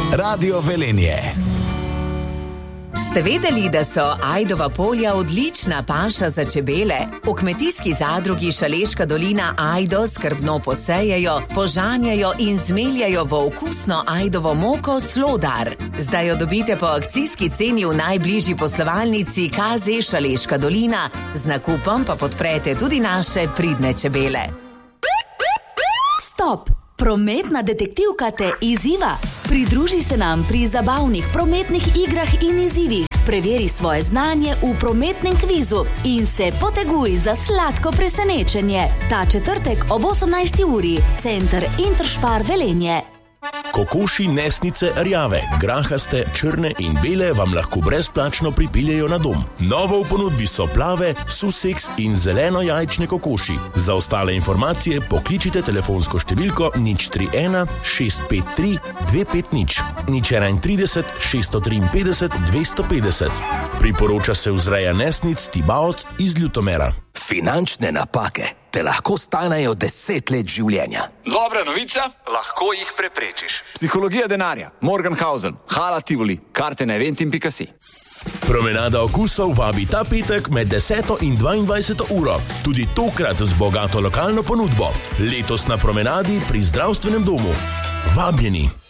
Radio Velenje. Ste vedeli, da so ajdova polja odlična paša za čebele? V kmetijski zadrugi Šaleška dolina ajdo skrbno posejejo, požanjajo in zmeljajo v okusno ajdovo moko Slodar. Zdaj jo dobite po akcijski ceni v najbližji poslovalnici KZ Šaleška dolina, z nakupom pa podprete tudi naše pridne čebele. Stop! Prometna detektivka te izziva. Pridruži se nam pri zabavnih prometnih igrah in izzivih. Preveri svoje znanje v prometnem kvizu in se poteguj za sladko presenečenje. Ta četrtek ob 18. uri, Center Interspar Velenje. Kokoši nesnice rjave, grahaste, črne in bele vam lahko brezplačno pripeljejo na dom. Novo v ponudbi so plave, suseks in zeleno jajčne kokoši. Za ostale informacije pokličite telefonsko številko 031 653 250 031 653 250. Priporoča se vzreja nesnic Tibaot iz Ljutomera. Finančne napake te lahko stanejo 10 let življenja. Dobra novica, lahko jih preprečiš. Psihologija denarja, Morgenhausen, Hala Tivoli, karte na eventim.si. Promenada okusov vabi ta petek med 10. in 22. uro. Tudi tokrat z bogato lokalno ponudbo. Letos na promenadi pri zdravstvenem domu. Vabljeni!